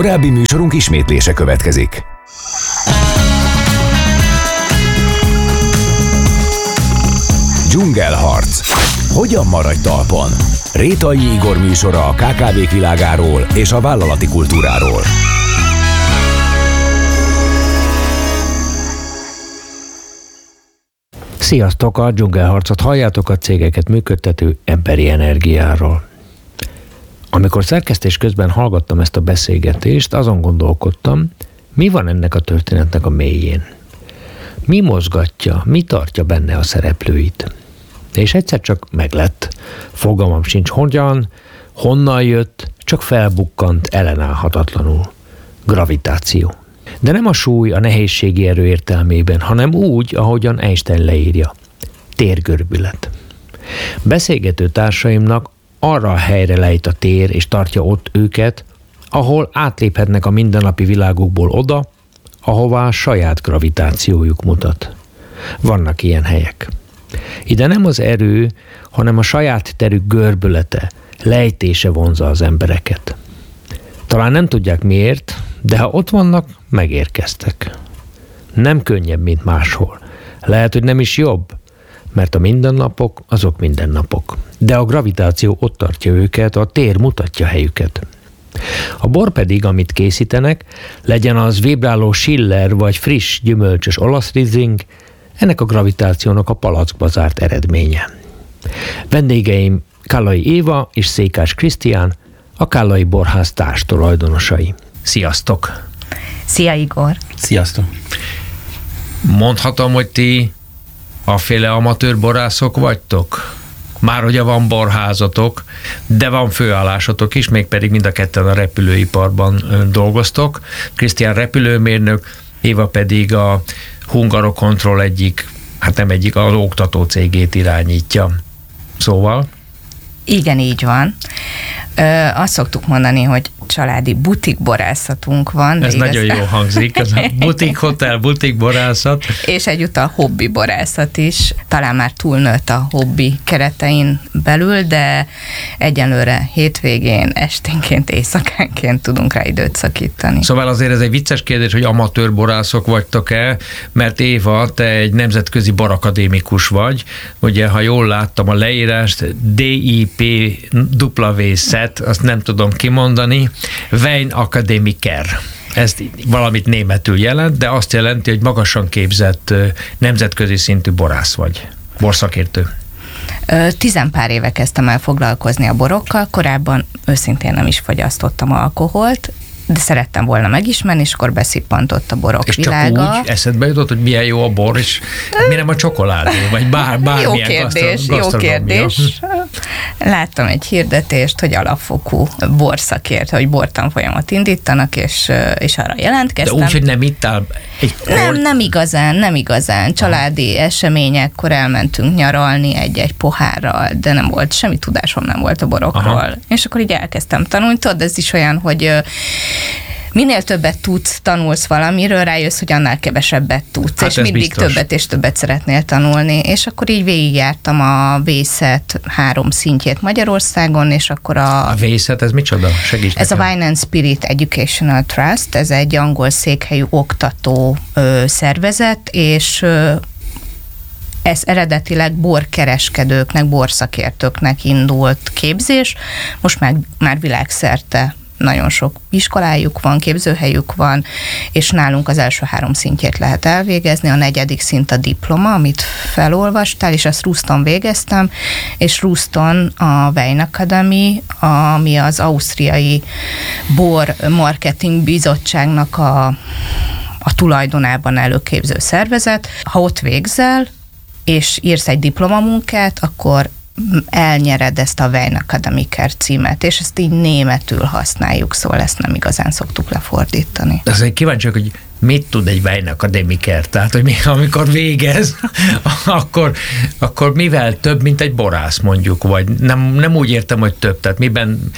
Korábbi műsorunk ismétlése következik. Dzsungelharc. Hogyan maradj talpon? Rétai Igor műsora a KKV-k világáról és a vállalati kultúráról. Sziasztok! A Dzsungelharcot halljátok, a cégeket működtető emberi energiáról. Amikor szerkesztés közben hallgattam ezt a beszélgetést, azon gondolkodtam, mi van ennek a történetnek a mélyén. Mi mozgatja, mi tartja benne a szereplőit. És egyszer csak meglett. Fogalmam sincs hogyan, honnan jött, csak felbukkant ellenállhatatlanul. Gravitáció. De nem a súly, a nehézségi erő értelmében, hanem úgy, ahogyan Einstein leírja. Térgörbület. Beszélgető társaimnak arra a helyre lejt a tér, és tartja ott őket, ahol átléphetnek a mindennapi világukból oda, ahová a saját gravitációjuk mutat. Vannak ilyen helyek. Ide nem az erő, hanem a saját terük görbülete, lejtése vonzza az embereket. Talán nem tudják miért, de ha ott vannak, megérkeztek. Nem könnyebb, mint máshol. Lehet, hogy nem is jobb, mert a mindennapok azok mindennapok. De a gravitáció ott tartja őket, a tér mutatja helyüket. A bor pedig, amit készítenek, legyen az vibráló Schiller vagy friss, gyümölcsös olasz rizling, ennek a gravitációnak a palackba zárt eredménye. Vendégeim Kállai Éva és Székás Krisztián, a Kállai Borház társtulajdonosai. Sziasztok! Szia, Igor! Sziasztok! Mondhatom, hogy ti aféle amatőr borászok vagytok? Már ugye van borházatok, de van főállásotok is, mégpedig mind a ketten a repülőiparban dolgoztok. Krisztián repülőmérnök, Éva pedig a Hungarocontrol egyik, hát nem egyik, az oktató cégét irányítja. Szóval? Igen, így van. Azt szoktuk mondani, hogy családi butikborászatunk van. Ez nagyon jó hangzik, ez a butik hotel, butik borászat. És egyúttal hobbi borászat is. Talán már túlnőtt a hobbi keretein belül, de egyenlőre hétvégén, esténként, éjszakánként tudunk rá időt szakítani. Szóval azért ez egy vicces kérdés, hogy amatőr borászok vagytok-e, mert Éva, te egy nemzetközi borakadémikus vagy. Ugye, ha jól láttam a leírást, DIPW-set, azt nem tudom kimondani, Weinakademiker. Ez valamit németül jelent, de azt jelenti, hogy magasan képzett nemzetközi szintű borász vagy, borszakértő. 10 pár éve kezdtem el foglalkozni a borokkal, korábban őszintén nem is fogyasztottam alkoholt, de szerettem volna megismerni, és akkor beszippantott a borok és világa. És csak úgy eszedbe jutott, hogy milyen jó a bor, és mi nem a csokoládé, vagy bármilyen Jó kérdés. Láttam egy hirdetést, hogy alapfokú borszakért, hogy bortanfolyamat indítanak, és arra jelentkeztem. De úgy, hogy nem ittál egy kort? Nem igazán. Családi eseményekkor elmentünk nyaralni egy pohárral, de nem volt, semmi tudásom nem volt a borokról. Aha. És akkor így elkezdtem tanulni. Tudod, ez is olyan, hogy minél többet tudsz, tanulsz valamiről, rájössz, hogy annál kevesebbet tudsz, hát és mindig biztos. Többet és többet szeretnél tanulni, és akkor így végigjártam a vészet 3 szintjét Magyarországon, és akkor a vészet, ez micsoda? Segíts ez nekem. a Wine and Spirit Educational Trust, ez egy angol székhelyű oktató szervezet, és ez eredetileg borkereskedőknek, borszakértőknek indult képzés, most már világszerte nagyon sok iskolájuk van, képzőhelyük van, és nálunk az első 3 szintjét lehet elvégezni, a 4. szint a diploma, amit felolvastál, és ezt Ruston végeztem, és Ruston a Weinakademie, ami az ausztriai bor marketing bizottságnak a tulajdonában előképző szervezet. Ha ott végzel, és írsz egy diplomamunkát, akkor elnyered ezt a Weinakademiker címet, és ezt így németül használjuk, szóval ezt nem igazán szoktuk lefordítani. De azért kíváncsi, hogy mit tud egy Weinakademiker? Tehát, hogy amikor végez, akkor mivel több, mint egy borász mondjuk, vagy nem úgy értem, hogy több, tehát mit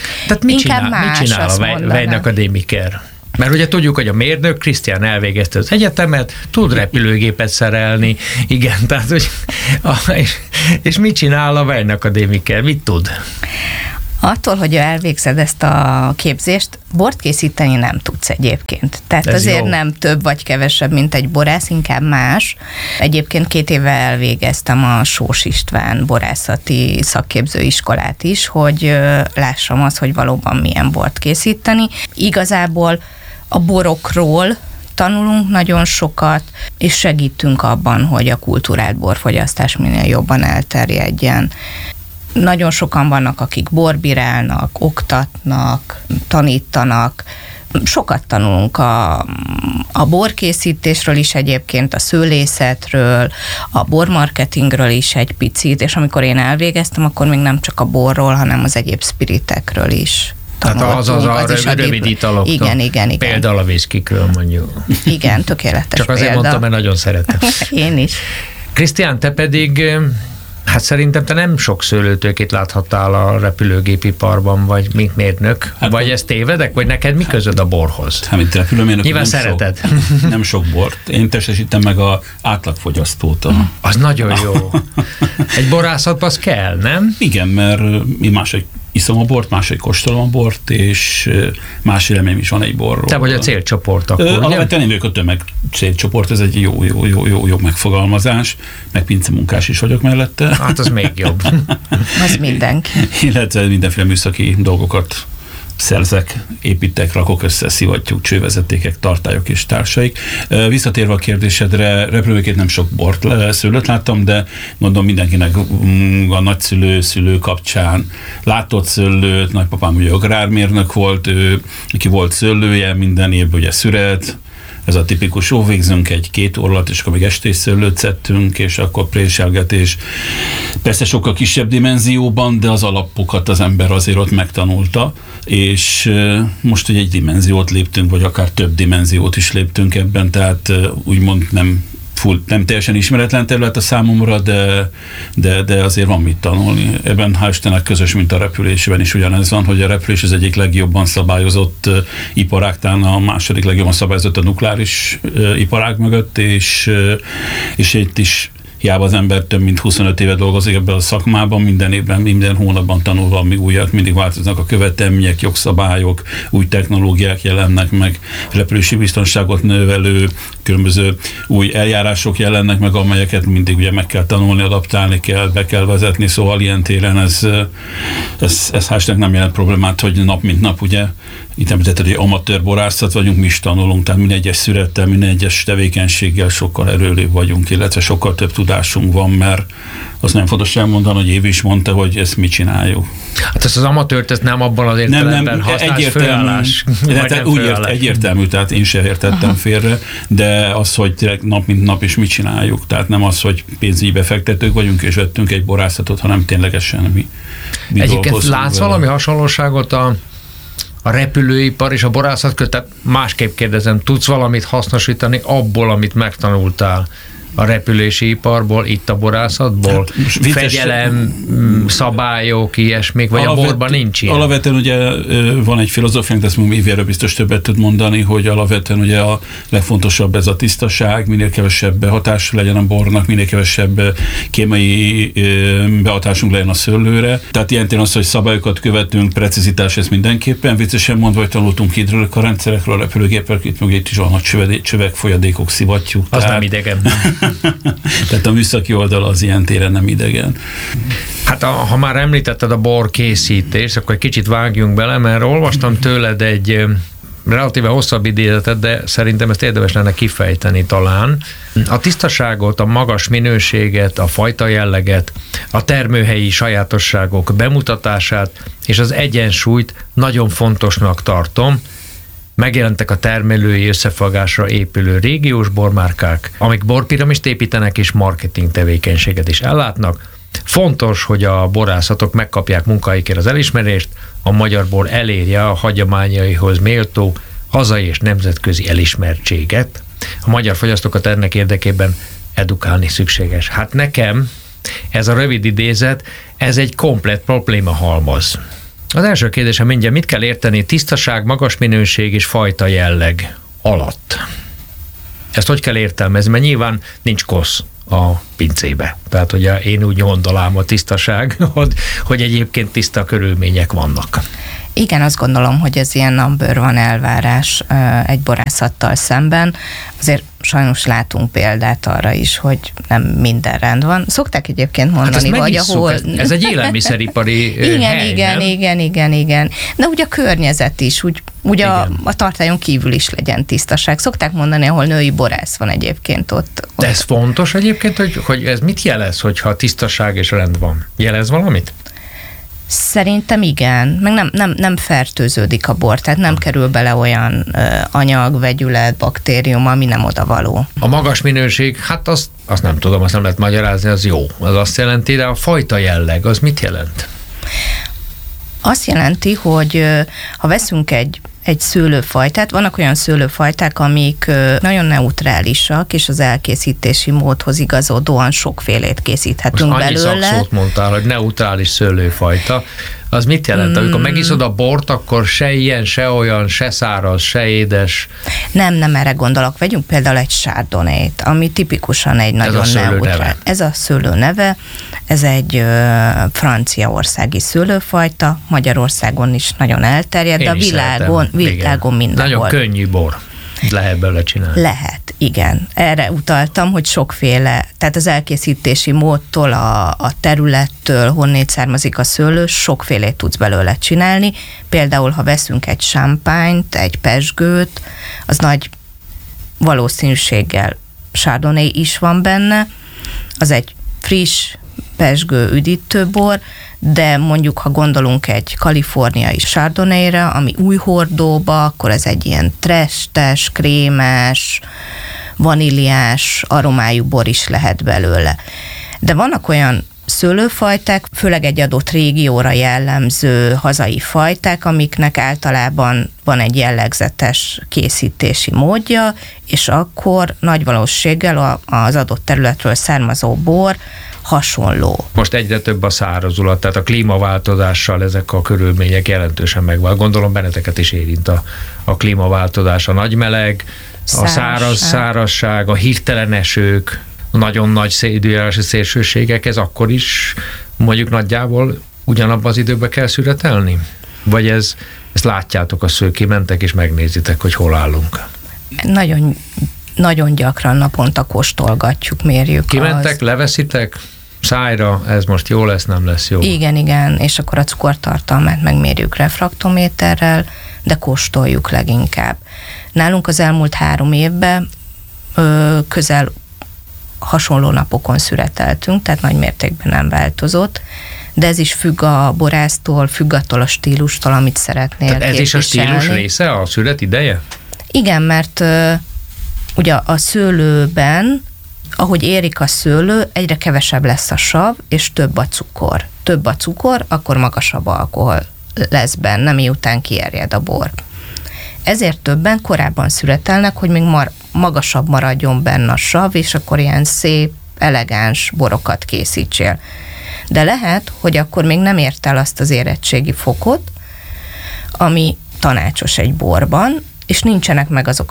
csinál a Weinakademiker? Mert ugye tudjuk, hogy a mérnök, Krisztián elvégezte az egyetemet, tud repülőgépet szerelni, igen, tehát, hogy, és mit csinál a Weinakademiker? Mit tud? Attól, hogy elvégzed ezt a képzést, bort készíteni nem tudsz egyébként. Tehát azért jó. Nem több vagy kevesebb, mint egy borász, inkább más. Egyébként 2 éve elvégeztem a Sós István borászati szakképzőiskolát is, hogy lássam azt, hogy valóban milyen bort készíteni. Igazából a borokról tanulunk nagyon sokat, és segítünk abban, hogy a kulturált borfogyasztás minél jobban elterjedjen. Nagyon sokan vannak, akik borbirálnak, oktatnak, tanítanak. Sokat tanulunk a borkészítésről is egyébként, a szőlészetről, a bormarketingről is egy picit, és amikor én elvégeztem, akkor még nem csak a borról, hanem az egyéb spiritekről is. Tehát az a rövid italoktól. Igen. Például a viszkikről mondjuk. Igen, tökéletes csak azért mondtam, mert nagyon szeretem. Én is. Krisztián, te pedig, hát szerintem te nem sok szőlőtőkét láthattál a repülőgépiparban, vagy mint mérnök, hát, vagy ezt tévedek, vagy neked mi közöd a borhoz? Hát, mint repülőmérnök, nyilván szereted. Nem sok bort. Én testesítem meg a átlagfogyasztót. Az nagyon jó. Egy borászatban az kell, nem? Igen, mert mi máshogy iszom a bort, máshogy kóstolom a bort, és más véleményem is van egy borról. Te vagy a célcsoport akkor, alapvetően én vagyok a tömeg célcsoport, ez egy jó megfogalmazás, meg pincemunkás is vagyok mellette. Hát az még jobb. Az mindenki. Illetve mindenféle műszaki dolgokat szerzek, építek, rakok össze, szivattyúk, csővezetékek, tartályok és társaik. Visszatérve a kérdésedre, repülőként nem sok szőlőt láttam, de mondom mindenkinek a nagyszülő kapcsán látott szőlőt, nagypapám ugye agrármérnök volt, aki volt szőlője, minden évben ugye szüret, ez a tipikus, végzünk 1-2 orrat, és akkor még estés szőlőt szedtünk, és akkor préselgetés. Persze sokkal kisebb dimenzióban, de az alapokat az ember azért ott megtanulta, és most ugye egy dimenziót léptünk, vagy akár több dimenziót is léptünk ebben, tehát úgymond nem teljesen ismeretlen terület a számomra, de azért van mit tanulni. Ebben hál' Istennek közös, mint a repülésben is ugyanez van, hogy a repülés az egyik legjobban szabályozott iparág, talán a második legjobban szabályozott a nukleáris iparág mögött, és itt is hiába az ember több mint 25 éve dolgozik ebben a szakmában, minden évben, minden hónapban tanul valami újat, mindig változnak a követelmények, jogszabályok, új technológiák jelennek meg, repülési biztonságot növelő, különböző új eljárások jelennek meg, amelyeket mindig ugye meg kell tanulni, adaptálni kell, be kell vezetni, szóval ilyen téren ez hál' nem jelent problémát, hogy nap mint nap ugye, itt említetted, hogy amatőr borászat vagyunk, mi is tanulunk, tehát minden egyes szürettel, minden egyes tevékenységgel sokkal erőlébb vagyunk, illetve sokkal több tudásunk van, mert az nem fontos elmondani, hogy Évi is mondta, hogy ezt mi csináljuk. Hát ezt az amatőrt, ezt nem abban az értelemben használsz, főállás. Egyértelmű, tehát én sem értettem félre, de az, hogy nap mint nap is mit csináljuk, tehát nem az, hogy pénzügyi befektetők vagyunk, és vettünk egy borászatot, hanem ténylegesen mi egyébként látsz valami hasonlóságot a repülőipar és a borászat között? Tehát másképp kérdezem, tudsz valamit hasznosítani abból, amit megtanultál a repülési iparból, itt a borászatból? Hát, fegyelem, szabályok, ilyesmik, vagy a borban nincs ilyen? Alapvetően ugye van egy filozófiánk, de ezt Évi biztos többet tud mondani, hogy alapvetően ugye a legfontosabb ez a tisztaság, minél kevesebb behatás legyen a bornak, minél kevesebb kémiai behatásunk legyen a szőlőre. Tehát ilyen téren az, hogy szabályokat követünk, precizitás, ez mindenképpen. Viccesen mondva, hogy tanultunk hidrolika rendszerekről, a repülőgépek, itt is vannak csövek, folyadékok, szivattyúk. Az nem idegen. Tehát a műszaki oldal az ilyen téren nem idegen. Hát ha már említetted a bor készítést, akkor egy kicsit vágjunk bele, mert olvastam tőled egy relatíve hosszabb idézetet, de szerintem ezt érdemes lenne kifejteni talán. A tisztaságot, a magas minőséget, a fajta jelleget, a termőhelyi sajátosságok bemutatását és az egyensúlyt nagyon fontosnak tartom. Megjelentek a termelői összefogásra épülő régiós bormárkák, amik borpiramist építenek és marketing tevékenységet is ellátnak. Fontos, hogy a borászatok megkapják munkáikért az elismerést, a magyar bor elérje a hagyományaihoz méltó hazai és nemzetközi elismertséget. A magyar fogyasztókat ennek érdekében edukálni szükséges. Hát nekem ez a rövid idézet, ez egy komplett problémahalmaz. Az első kérdésem mindjárt, mit kell érteni tisztaság, magas minőség és fajta jelleg alatt? Ezt hogy kell értelmezni? Mert nyilván nincs kosz a pincébe. Tehát, hogy én úgy gondolom a tisztaság, hogy egyébként tiszta körülmények vannak. Igen, azt gondolom, hogy ez ilyen number van elvárás egy borászattal szemben. Azért sajnos látunk példát arra is, hogy nem minden rend van. Szokták egyébként mondani, vagy ahol... Ez egy élelmiszeripari hely, igen. De ugye a környezet is, úgy a tartályon kívül is legyen tisztaság. Szokták mondani, ahol női borász van egyébként ott. De ez fontos egyébként, hogy ez mit jelez, hogyha tisztaság és rend van? Jelez valamit? Szerintem igen, meg nem fertőződik a bor, tehát nem kerül bele olyan anyag, vegyület, baktérium, ami nem odavaló. A magas minőség, hát azt nem tudom, azt nem lehet magyarázni, az jó. Az azt jelenti, de a fajta jelleg, az mit jelent? Azt jelenti, hogy ha veszünk egy szőlőfajtát, vannak olyan szőlőfajták, amik nagyon neutrálisak, és az elkészítési módhoz igazodóan sokfélét készíthetünk most belőle. Annyi szakszót mondtál, hogy neutrális szőlőfajta. Az mit jelent? Amikor megiszod a bort, akkor se ilyen, se olyan, se száraz, se édes? Nem erre gondolok. Vegyünk például egy chardonnay-t, ami tipikusan egy nagyon neutrális. Ez a szőlő neve. Ez egy franciaországi szőlőfajta, Magyarországon is nagyon elterjedt, de a világon mindenhol. Nagyon könnyű bor. Lehet belőle csinálni. Lehet, igen. Erre utaltam, hogy sokféle, tehát az elkészítési módtól, a területtől, honnét származik a szőlő, sokfélét tudsz belőle csinálni. Például, ha veszünk egy champagnyt, egy pezsgőt, az nagy valószínűséggel chardonnay is van benne, az egy friss, pezsgő üdítőbor, de mondjuk, ha gondolunk egy kaliforniai chardonnayre, ami új hordóba, akkor ez egy ilyen trestes, krémes, vaníliás aromájú bor is lehet belőle. De vannak olyan szőlőfajták, főleg egy adott régióra jellemző hazai fajták, amiknek általában van egy jellegzetes készítési módja, és akkor nagy valószínűséggel az adott területről származó bor hasonló. Most egyre több a szárazulat, tehát a klímaváltozással ezek a körülmények jelentősen megváltoznak. Gondolom benneteket is érint a klímaváltozás, a nagy meleg, a szárazság, a hirtelen esők, a nagyon nagy időjárási szélsőségek, ez akkor is mondjuk nagyjából ugyanabban az időben kell szüretelni? Vagy ezt látjátok, kimentek és megnézitek, hogy hol állunk? Nagyon gyakran naponta kóstolgatjuk, mérjük. Kimentek, leveszitek, szájra, ez most jó lesz, nem lesz jó? Igen, és akkor a cukortartalmát megmérjük refraktométerrel, de kóstoljuk leginkább. Nálunk az elmúlt 3 évben közel hasonló napokon szüreteltünk, tehát nagy mértékben nem változott, de ez is függ a borásztól, függ attól a stílustól, amit szeretnél tehát ez képviselni. is a stílus része, a szület ideje? Igen, mert ugye a szőlőben, ahogy érik a szőlő, egyre kevesebb lesz a sav, és több a cukor. Több a cukor, akkor magasabb alkohol lesz benne, miután kierjed a bor. Ezért többen korábban szüretelnek, hogy még magasabb maradjon benne a sav, és akkor ilyen szép, elegáns borokat készítsél. De lehet, hogy akkor még nem ért el azt az érettségi fokot, ami tanácsos egy borban, és nincsenek meg azok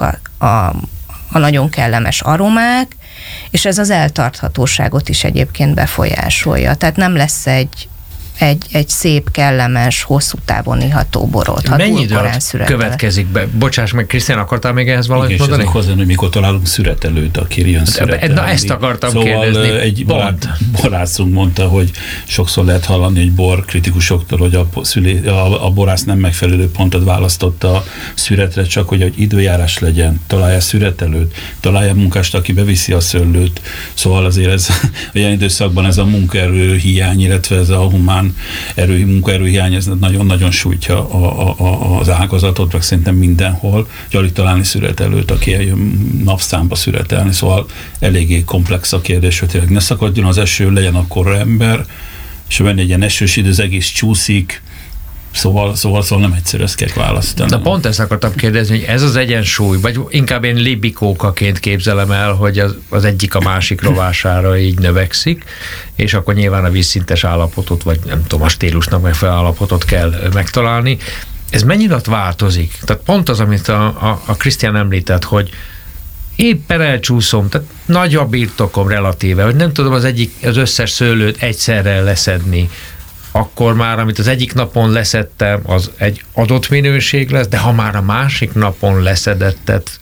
a nagyon kellemes aromák, és ez az eltarthatóságot is egyébként befolyásolja. Tehát nem lesz egy szép, kellemes, hosszú távon iható borot. Mennyi idő következik be? Bocsáss meg, Krisztián, akartál még ehhez valamit mondani? Igen, és hozzá, hogy mikor találunk szüretelőt, aki jön szüretelni. Na, ezt akartam kérdezni. Egy borászunk mondta, hogy sokszor lehet hallani egy bor kritikusoktól, hogy a borász nem megfelelő pontot választotta a szüretre, csak hogy időjárás legyen, találja szüretelőt, találja munkást, aki beviszi a szőlőt. Szóval azért ez olyan időszakban ez a munkaerő hiány, illetve ez a humán munkaerőhiány, ez nagyon-nagyon sújtja az ágazatot, meg szerintem mindenhol, hogy alig találni szüretelőt, aki eljön napszámba szüretelni, szóval eléggé komplex a kérdés, hogy tényleg ne szakadjon az eső, legyen akkor ember, és venni egy ilyen esős idő, az egész csúszik, Szóval nem egyszerű, ezt kell választani. De pont ezt akartam kérdezni, hogy ez az egyensúly, vagy inkább én libikókaként képzelem el, hogy az egyik a másik rovására így növekszik, és akkor nyilván a vízszintes állapotot, vagy nem tudom, a stílusnak megfelelő állapotot kell megtalálni. Ez mennyire változik? Tehát pont az, amit a Krisztián említett, hogy éppen elcsúszom, tehát nagy a birtokom relatíve, hogy nem tudom az összes szőlőt egyszerre leszedni, akkor már, amit az egyik napon leszettem, az egy adott minőség lesz, de ha már a másik napon leszedettet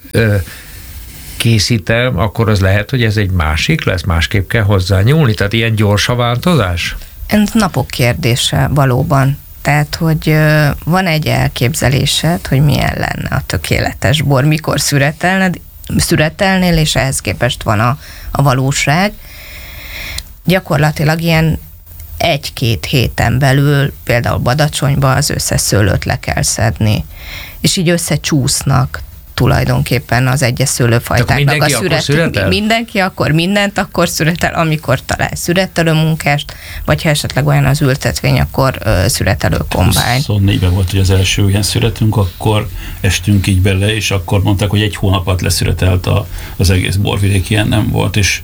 készítem, akkor az lehet, hogy ez egy másik lesz, másképp kell hozzá nyúlni, tehát ilyen gyors a változás? Ez napok kérdése valóban. Tehát, hogy van egy elképzelésed, hogy milyen lenne a tökéletes bor, mikor szüretelnél, és ehhez képest van a valóság. Gyakorlatilag ilyen 1-2 héten belül, például Badacsonyba az összes szőlőt le kell szedni, és így összecsúsznak tulajdonképpen az egyes szőlőfajtáknak a szüretel. Mindenki akkor mindent akkor szüretel, amikor talál szüretelő munkást, vagy ha esetleg olyan az ültetvény, akkor szüretelő kombány. 24-ben volt, hogy az első ilyen szüretünk, akkor estünk így bele, és akkor mondták, hogy 1 hónap alatt leszüretelt az egész borvidék, ilyen nem volt, és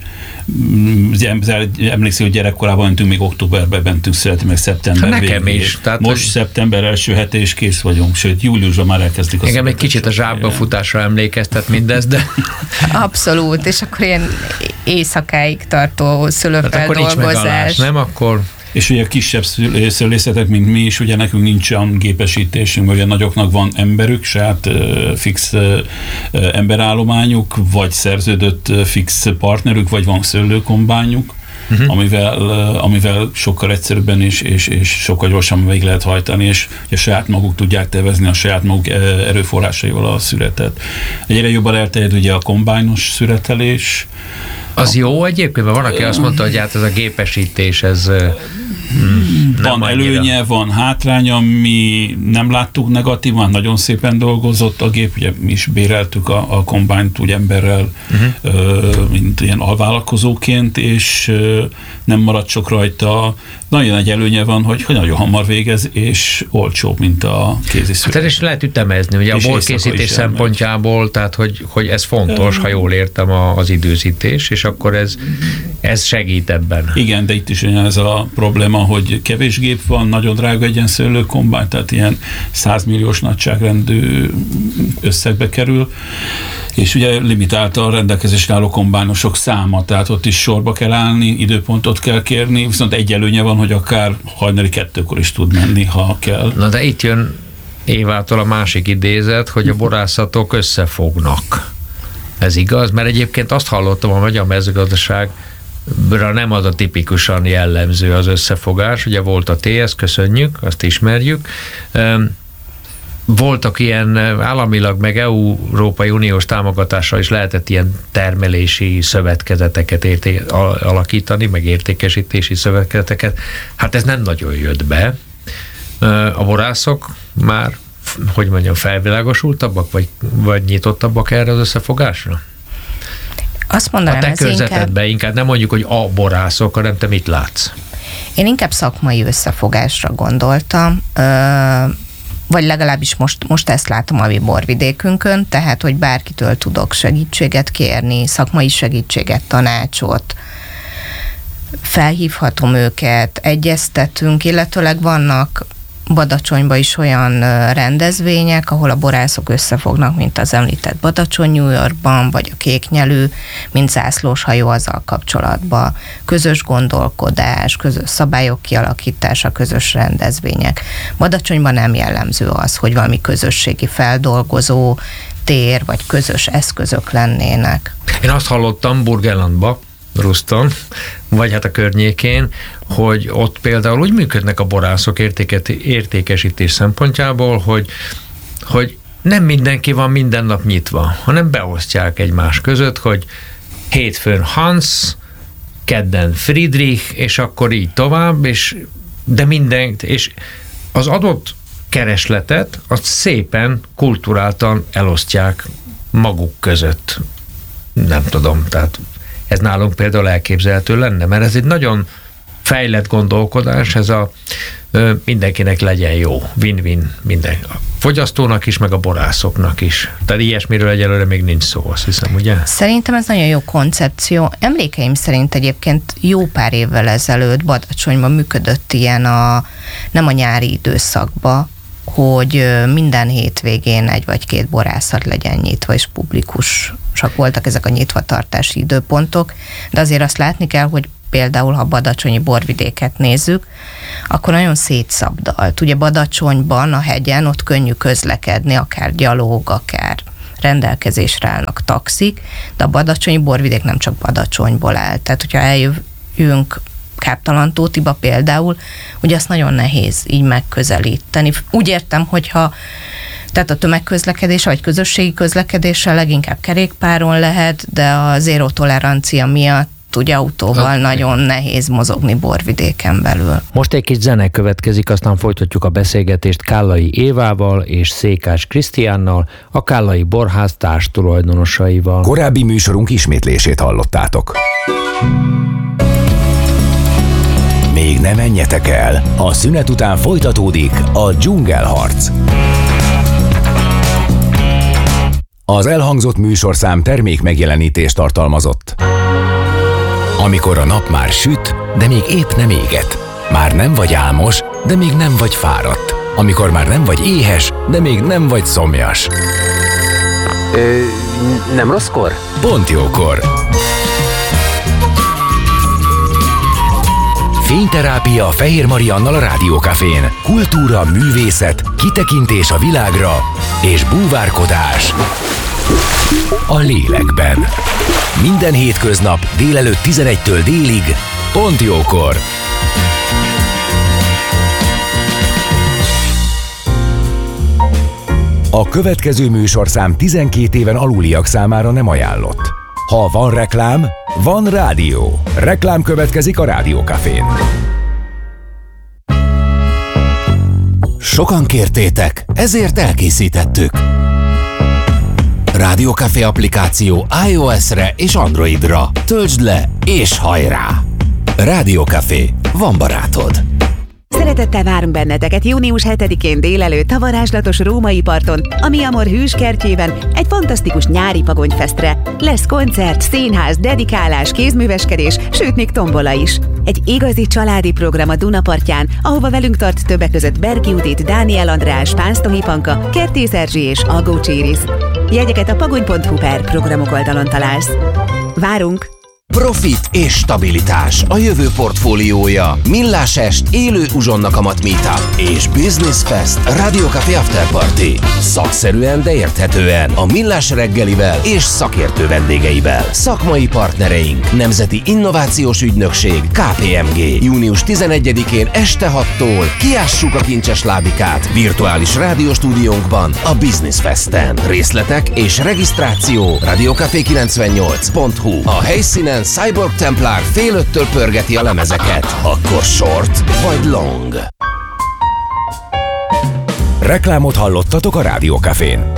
emlékszik, hogy gyerekkorában mentünk, még októberben mentünk születni, meg szeptember nekem végén. Is. Tehát most szeptember első hete és kész vagyunk, sőt júliusban már elkezdik a engem egy kicsit a zsákba futásra emlékeztet mindez, de... Abszolút, és akkor ilyen éjszakáig tartó szőlőfeldolgozás. Akkor nincs megalás, nem? Akkor... És ugye kisebb szőlészetek, mint mi is, ugye nekünk nincs olyan gépesítésünk, ugye nagyoknak van emberük, saját fix emberállományuk, vagy szerződött fix partnerük, vagy van szőlőkombányuk, amivel sokkal egyszerűbben és sokkal gyorsabban végig lehet hajtani, és a saját maguk tudják tevezni a saját maguk erőforrásaival a szüretet. Egyre jobban elterjed ugye a kombájnos szüretelés. Az jó egyébként, mert van, aki azt mondta, hogy hát ez a gépesítés, ez van előnye, van hátránya, mi nem láttuk negatívan, nagyon szépen dolgozott a gép, ugye mi is béreltük a kombányt úgy emberrel, mint ilyen alvállalkozóként, és nem maradt sok rajta. Nagyon nagy előnye van, hogy nagyon hamar végez, és olcsóbb, mint a kézi szület. Hát is lehet ütemezni, ugye a borkészítés szempontjából, tehát hogy ez fontos, ha jól értem az időzítés, és akkor ez segít ebben. Igen, de itt is ez a probléma, hogy kevés gép van, nagyon drága egy ilyen szőlőkombány, tehát ilyen 100 milliós nagyságrendű összegbe kerül, és ugye limitált a rendelkezésre álló kombánosok száma, tehát ott is sorba kell állni, időpontot kell kérni, viszont egy előnye van, hogy akár hajnali 2-kor is tud menni, ha kell. Na de itt jön Évától a másik idézet, hogy a borászatok összefognak. Ez igaz? Mert egyébként azt hallottam, a magyar mezőgazdaságra nem az a tipikusan jellemző az összefogás. Ugye volt a TS, köszönjük, azt ismerjük. Voltak ilyen államilag, meg Európai Uniós támogatással is lehetett ilyen termelési szövetkezeteket alakítani, meg értékesítési szövetkezeteket. Hát ez nem nagyon jött be. A borászok már, hogy mondjam, felvilágosultabbak, vagy nyitottabbak erre az összefogásra? Azt mondanám, a te körzetedben inkább nem mondjuk, hogy a borászok, hanem te mit látsz? Én inkább szakmai összefogásra gondoltam, vagy legalábbis most ezt látom a mi borvidékünkön, tehát, hogy bárkitől tudok segítséget kérni, szakmai segítséget, tanácsot, felhívhatom őket, egyeztetünk, illetőleg vannak Badacsonyban is olyan rendezvények, ahol a borászok összefognak, mint az említett Badacsony New Yorkban, vagy a Kéknyelű, mint zászlós hajó azzal kapcsolatban. Közös gondolkodás, közös szabályok kialakítása, közös rendezvények. Badacsonyban nem jellemző az, hogy valami közösségi feldolgozó tér, vagy közös eszközök lennének. Én azt hallottam Burgenlandba, Ruszton, vagy hát a környékén, hogy ott például úgy működnek a borászok értékesítés szempontjából, hogy nem mindenki van minden nap nyitva, hanem beosztják egymás között, hogy hétfőn Hans, kedden Friedrich, és akkor így tovább, és az adott keresletet azt szépen, kulturáltan elosztják maguk között. Nem tudom, tehát ez nálunk például elképzelhető lenne, mert ez egy nagyon fejlett gondolkodás, ez a mindenkinek legyen jó, win-win minden. A fogyasztónak is, meg a borászoknak is. Tehát ilyesmiről egyelőre még nincs szó, azt hiszem, ugye? Szerintem ez nagyon jó koncepció. Emlékeim szerint egyébként jó pár évvel ezelőtt Badacsonyban működött ilyen nem a nyári időszakban, hogy minden hétvégén 1 vagy 2 borászat legyen nyitva, és publikus csak voltak ezek a nyitvatartási időpontok, de azért azt látni kell, hogy például, ha a badacsonyi borvidéket nézzük, akkor nagyon szétszabdalt. Ugye Badacsonyban, a hegyen, ott könnyű közlekedni, akár gyalog, akár rendelkezésre állnak taxik, de a badacsonyi borvidék nem csak Badacsonyból áll. Tehát, hogyha eljövünk Káptalantótiba például, ugye azt nagyon nehéz így megközelíteni. Úgy értem, hogyha tehát a tömegközlekedés vagy közösségi közlekedéssel leginkább kerékpáron lehet, de a zéró tolerancia miatt ugye autóval nagyon nehéz mozogni borvidéken belül. Most egy kis zene következik, aztán folytatjuk a beszélgetést Kállai Évával és Székás Krisztiánnal, a Kállai Borház társtulajdonosaival. Korábbi műsorunk ismétlését hallottátok. Még ne menjetek el, a szünet után folytatódik a dzsungelharc. Az elhangzott műsorszám termék megjelenítést tartalmazott. Amikor a nap már süt, de még épp nem éget. Már nem vagy álmos, de még nem vagy fáradt. Amikor már nem vagy éhes, de még nem vagy szomjas. Nem rosszkor? Pont jókor. Fényterápia Fehér Mariannal a Rádiókafén. Kultúra, művészet, kitekintés a világra és búvárkodás a lélekben. Minden hétköznap délelőtt 11-től délig, pont jókor. A következő műsorszám 12 éven aluliak számára nem ajánlott. Ha van reklám, van rádió. Reklám következik a Rádiókafén. Sokan kértétek, ezért elkészítettük. Rádiókafé applikáció iOS-re és Androidra. Töltsd le és hajrá! Rádiókafé, van barátod. Szeretettel várunk benneteket június 7-én délelőtt a varázslatos római parton, a Mi Amor hűskertjében egy fantasztikus nyári pagonyfesztre. Lesz koncert, színház, dedikálás, kézműveskedés, sőt még tombola is. Egy igazi családi program a Dunapartján, ahova velünk tart többek között Berki Judit, Dániel András, Pánsztohi Panka, Kertész Erzsi és Algó Cséris. Jegyeket a pagony.hu/programok oldalon találsz. Várunk! Profit és stabilitás a jövő portfóliója. Millás est, élő uzsonnakamat meetup és Business Fest Rádiókafé After Party. Szakszerűen, de érthetően a Millás reggelivel és szakértő vendégeivel. Szakmai partnereink, Nemzeti Innovációs Ügynökség, KPMG. Június 11-én este 6-tól kiássuk a kincses ládikát virtuális rádióstúdiónkban a Business Festen. Részletek és regisztráció rádiókafé98.hu. A helyszínen Cyborg Templar fél 5-től pörgeti a lemezeket. Akkor short vagy long? Reklámot hallottatok a Rádiókafén.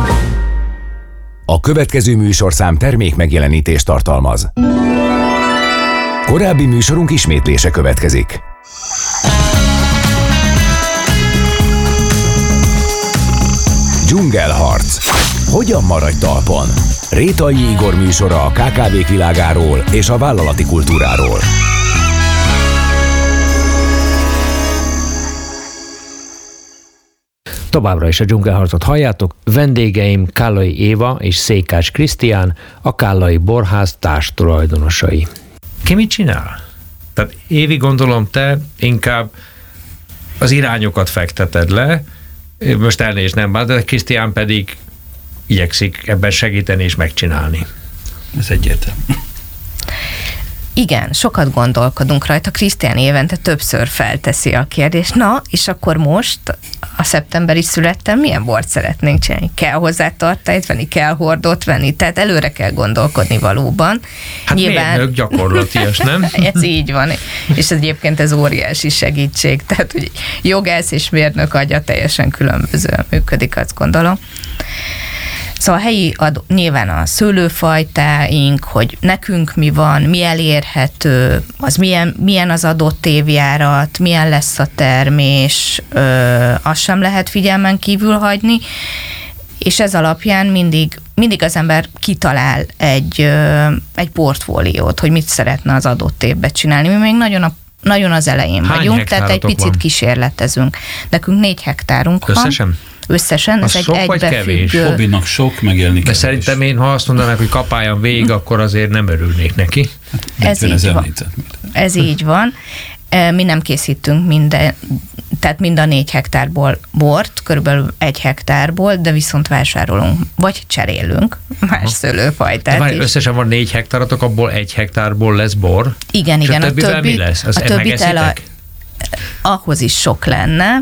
A következő műsorszám termék megjelenítést tartalmaz. Korábbi műsorunk ismétlése következik. Dzsungelharc. Hogyan maradj talpon? Rétai Igor műsora a KKV-k világáról és a vállalati kultúráról. Továbbra is a dzsungelharcot halljátok. Vendégeim Kállai Éva és Székás Krisztián, a Kállai Borház társtulajdonosai. Ki mit csinál? Tehát Évi, gondolom te inkább az irányokat fekteted le, most elnézést nem bár, de Krisztián pedig igyekszik ebben segíteni és megcsinálni. Ez egyértelmű. Igen, sokat gondolkodunk rajta. Krisztián évente többször felteszi a kérdést. Na, és akkor most a szeptemberi születtem milyen bort szeretnénk csinálni? Kell hozzá tartályt venni, kell hordót venni, tehát előre kell gondolkodni valóban. Hát mérnök gyakorlatias, nem? Ez így van, és egyébként ez óriási segítség, tehát hogy jogász és mérnök agya teljesen különbözően működik, azt gondolom. Szóval a helyi nyilván a szőlőfajtáink, hogy nekünk mi van, mi elérhető, az milyen az adott évjárat, milyen lesz a termés, azt sem lehet figyelmen kívül hagyni, és ez alapján mindig az ember kitalál egy portfóliót, hogy mit szeretne az adott évben csinálni. Mi még nagyon az elején vagyunk, tehát egy picit kísérletezünk. Nekünk 4 hektárunk van. Összesen? Összesen Az ez sok egy vagy kevés? egybefüggő... Hobbinak sok, megélni De kevés. szerintem én, ha azt mondanák, hogy kapáljon végig, akkor azért nem örülnék neki. Ez 40 így 000 van. négyzetméter. Ez így van. Mi nem készítünk tehát mind a 4 hektárból bort, körülbelül 1 hektárból, de viszont vásárolunk, vagy cserélünk más szőlőfajtát De is. összesen van 4 hektáratok, abból 1 hektárból lesz bor. Igen, És igen. a többivel mi lesz? Azt a többit megeszitek? ahhoz is sok lenne,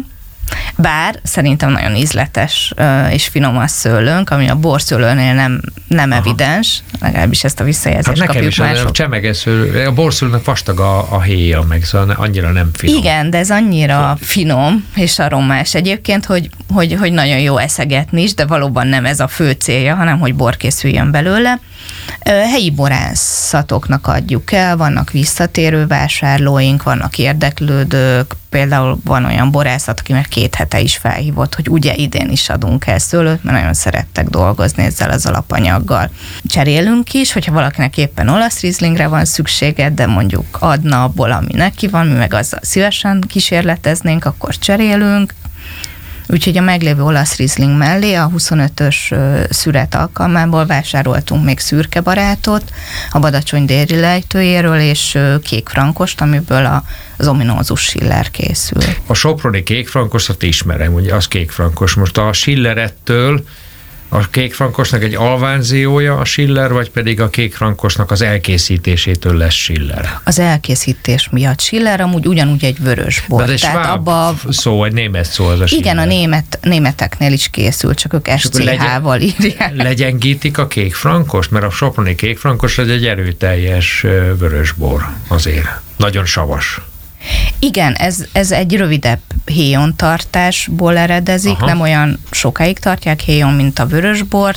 bár szerintem nagyon ízletes és finom a szőlőnk, ami a borszőlőnél nem evidens, legalábbis ezt a visszajelzést Hát nekem kapjuk is a mások. csemeges szőlő, a borszőlőnek vastag a héja, meg szóval annyira nem finom. Igen, de ez annyira finom és aromás egyébként, hogy nagyon jó eszegetni is, de valóban nem ez a fő célja, hanem hogy bor készüljön belőle. Helyi borászatoknak adjuk el, vannak visszatérő vásárlóink, vannak érdeklődők, például van olyan borászat, aki már 2 hete is felhívott, hogy ugye idén is adunk el szőlőt, mert nagyon szerettek dolgozni ezzel az alapanyaggal. Cserélünk is, hogyha valakinek éppen olasz rizlingre van szüksége, de mondjuk adna abból, ami neki van, mi meg azzal szívesen kísérleteznénk, akkor cserélünk. Úgyhogy a meglévő olasz rizling mellé a 25-ös szüret alkalmából vásároltunk még szürke barátot, a Badacsony déli lejtőjéről, és kékfrankost, amiből az ominózus Schiller készül. A soproni kékfrankosat ismerem, ugye az kékfrankos. Most a Schillerettől a kékfrankosnak egy alvánziója a Schiller, vagy pedig a kékfrankosnak az elkészítésétől lesz Schiller? Az elkészítés miatt Schiller amúgy ugyanúgy egy vörös bor. De ez egy sváb szó, egy német szó az a Schiller. Igen, a németeknél is készül, csak ők SCH-val írják. Legyengítik a kékfrankost? Mert a soproni kékfrankos az egy erőteljes vörösbor azért. Nagyon savas. Igen, ez egy rövidebb héjontartásból eredezik, Aha. nem olyan sokáig tartják héjon, mint a vörösbort,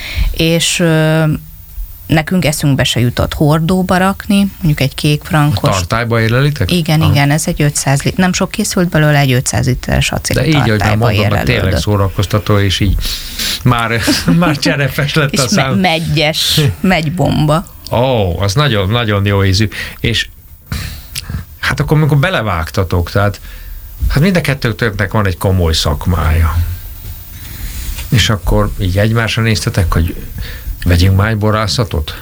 és nekünk eszünkbe se jutott hordóba rakni, mondjuk egy kékfrankos. A tartályba érlelitek? Igen, igen, ez egy 500 liter, nem sok készült belőle, egy 500 literes acéltartályba De így, hogy már mondom, tényleg érlelődött. szórakoztató, és így már cserepes lett És a szám. megybomba. Ó, az nagyon-nagyon jó ízű. És hát akkor, amikor belevágtatok, tehát hát mind a kettőtöknek van egy komoly szakmája. És akkor így egymásra néztetek, hogy vegyünk már egy borászatot?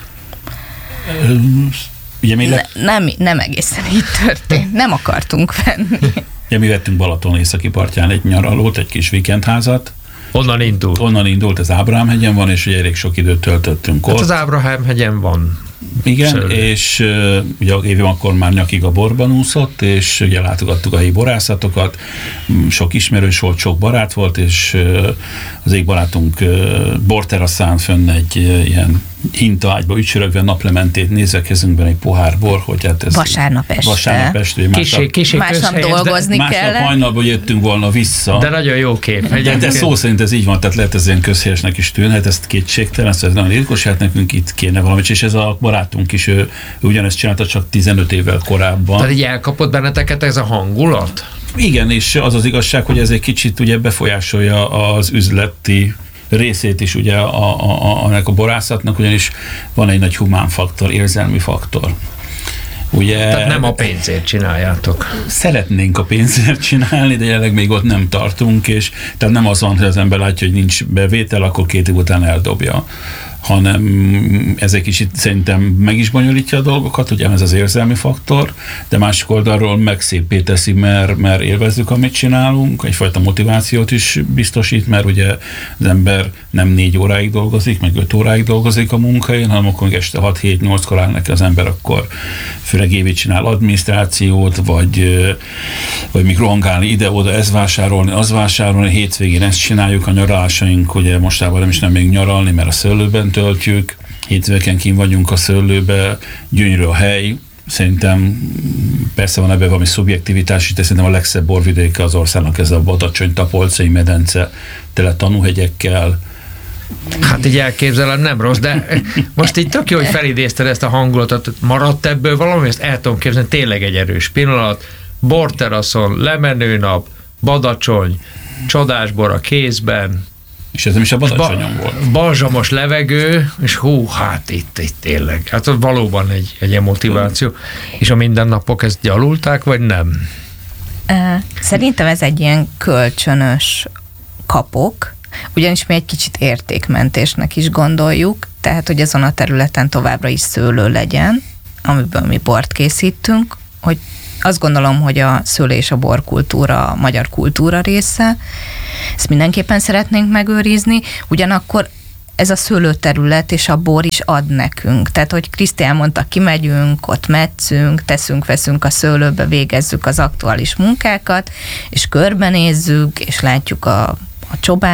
Ugye mi, Nem egészen így történt. Nem akartunk venni. ugye mi vettünk Balaton északi partján egy nyaralót, egy kis vikendházat. Onnan indult, az Ábrahám-hegyen van, és ugye elég sok időt töltöttünk hát ott. az Ábrahám-hegyen van. Igen, szőlő. és ugye Évi akkor már nyakig a borban úszott, és ugye látogattuk a helyi borászatokat, sok ismerős volt, sok barát volt, és az egyik barátunk borterasszán fönn egy ilyen hintaágyba ücsörögve naplementét nézve kezünkben egy pohár bor, hogy hát ez... Vasárnap este. Kicsi Másnap közhelyes, dolgozni másnap kellett. hajnalban jöttünk volna vissza. de nagyon jó kép. De szó szerint ez így van, tehát lehet ez ilyen közhelyesnek is tűnhet, ezt kétségtelen, ez nagyon ritkos, hát nekünk itt kéne valamit, és ez a barátunk is, ő ugyanezt csinálta, csak 15 évvel korábban. Tehát így elkapott benneteket ez a hangulat? Igen, és az az igazság, hogy ez egy kicsit ugye befolyásolja az üzleti részét is ugye a borászatnak, ugyanis van egy nagy humán faktor, érzelmi faktor. Ugye, Tehát nem a pénzért csináljátok. Szeretnénk a pénzért csinálni, de jelenleg még ott nem tartunk, és tehát nem az van, hogy az ember látja, hogy nincs bevétel, akkor 2 év után eldobja, hanem ez egy kicsit szerintem meg is bonyolítja a dolgokat, ugye ez az érzelmi faktor, de másik oldalról megszépé teszi, mert élvezzük, amit csinálunk, egyfajta motivációt is biztosít, mert ugye az ember nem 4 óráig dolgozik, meg 5 óráig dolgozik a munkáján, hanem akkor este 6-7-8-kor áll neki az ember, akkor főleg évét csinál adminisztrációt, vagy még rohangálni ide-oda, ez vásárolni, az vásárolni, hétvégén ezt csináljuk, a nyaralásaink, ugye mostában nem is nem még nyaralni, mert a szőlőben töltjük, hétvégén kint vagyunk a szőlőbe, gyönyörű a hely, szerintem persze van ebben valami szubjektivitás, de szerintem a legszebb borvidéke az országnak ez a Badacsony-Tapolcai medence, tele tanúhegyekkel. Hát így elképzelem, nem rossz, de most így tök jó, hogy felidézted ezt a hangulatot, maradt ebből valami, ezt el tudom képzelni, tényleg egy erős pillanat, borteraszon, lemenőnap, Badacsony, csodásbor a kézben, És ez nem is a Badacsonyon volt. Balzsamos levegő, és hú, hát itt tényleg. Hát az valóban egy ilyen motiváció. És a mindennapok ezt gyalulták, vagy nem? Szerintem ez egy ilyen kölcsönös kapok, ugyanis mi egy kicsit értékmentésnek is gondoljuk, tehát, hogy azon a területen továbbra is szőlő legyen, amiből mi bort készítünk, hogy azt gondolom, hogy a szőlő és a borkultúra a magyar kultúra része, ezt mindenképpen szeretnénk megőrizni, ugyanakkor ez a szőlőterület és a bor is ad nekünk. Tehát, hogy Krisztián mondta, kimegyünk, ott metszünk, veszünk a szőlőbe, végezzük az aktuális munkákat, és körbenézzük, és látjuk a csobán